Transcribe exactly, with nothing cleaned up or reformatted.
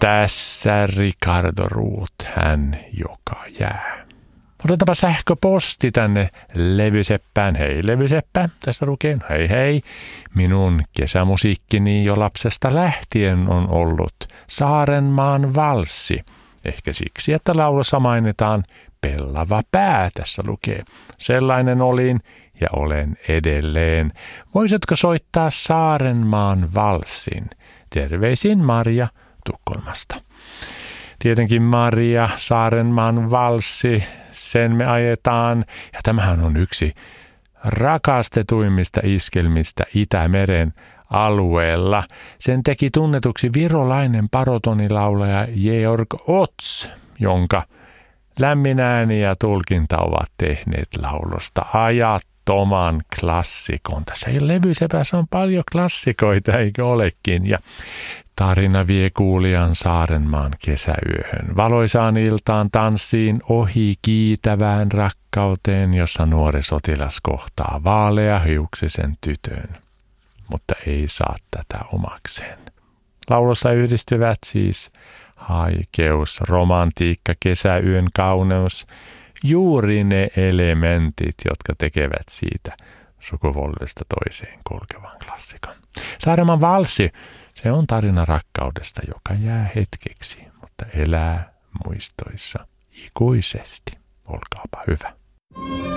tässä Ricardo Ruut, hän joka jää. Otetaanpa sähköposti tänne Levyseppään. Hei Levyseppä, tässä lukee. Hei hei, minun kesämusiikkini jo lapsesta lähtien on ollut Saarenmaan valssi. Ehkä siksi, että laulussa mainitaan pellava pää, tässä lukee. Sellainen olin ja olen edelleen. Voisitko soittaa Saarenmaan valssin? Terveisin Maria Tukholmasta. Tietenkin Maria, Saarenmaan valssi, sen me ajetaan. Ja tämähän on yksi rakastetuimmista iskelmistä Itämeren alueella. Sen teki tunnetuksi virolainen parotonilaulaja Georg Ots, jonka lämmin ääni ja tulkinta ovat tehneet laulusta ajattoman klassikon. Tässä ei Levysepässä on paljon klassikoita, eikö olekin? Ja tarina vie kuulijan Saarenmaan kesäyöhön, valoisaan iltaan, tanssiin, ohi kiitävään rakkauteen, jossa nuori sotilas kohtaa vaaleahiuksisen tytön, mutta ei saa tätä omakseen. Laulussa yhdistyvät siis haikeus, romantiikka, kesäyön kauneus, juuri ne elementit, jotka tekevät siitä sukupolvesta toiseen kulkevan klassikon. Saarenmaan valssi, se on tarina rakkaudesta, joka jää hetkeksi, mutta elää muistoissa ikuisesti. Olkaapa hyvä.